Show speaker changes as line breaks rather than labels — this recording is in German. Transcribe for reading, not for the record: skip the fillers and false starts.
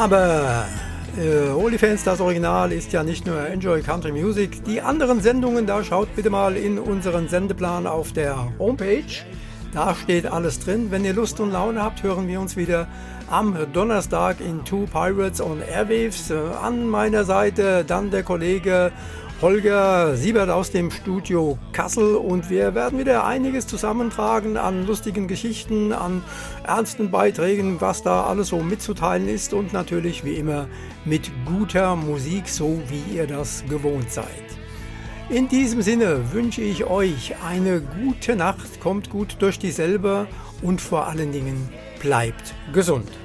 Aber OnlyFans, das Original, ist ja nicht nur Enjoy Country Music. Die anderen Sendungen, da schaut bitte mal in unseren Sendeplan auf der Homepage. Da steht alles drin. Wenn ihr Lust und Laune habt, hören wir uns wieder am Donnerstag in Two Pirates on Airwaves. An meiner Seite dann der Kollege Holger Siebert aus dem Studio Kassel, und wir werden wieder einiges zusammentragen an lustigen Geschichten, an ernsten Beiträgen, was da alles so mitzuteilen ist, und natürlich wie immer mit guter Musik, so wie ihr das gewohnt seid. In diesem Sinne wünsche ich euch eine gute Nacht, kommt gut durch dieselbe und vor allen Dingen bleibt gesund.